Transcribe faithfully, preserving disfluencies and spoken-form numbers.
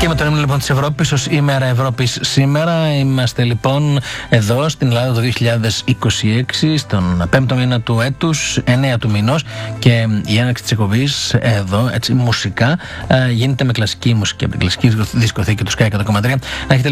Και με τον ύμνο λοιπόν της Ευρώπης ως ημέρα Ευρώπης σήμερα. Είμαστε λοιπόν εδώ στην Ελλάδα το δύο χιλιάδες είκοσι έξι, στον πέμπτο μήνα του έτους, εννέα του μηνός, και η έναρξη της εκπομπής εδώ, έτσι, μουσικά, γίνεται με κλασική μουσική από την κλασική δισκοθήκη του Sky εκατό κόμμα τρία. Να έχετε